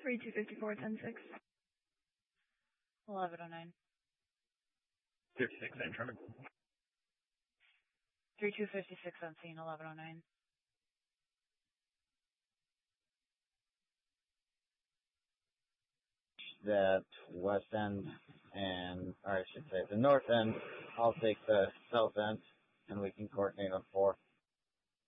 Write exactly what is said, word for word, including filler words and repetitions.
three two five four, ten six. eleven oh nine. fifty-six, and traffic. three two five six on scene, eleven oh nine. That west end, and, or I should say the north end, I'll take the south end, and we can coordinate on four.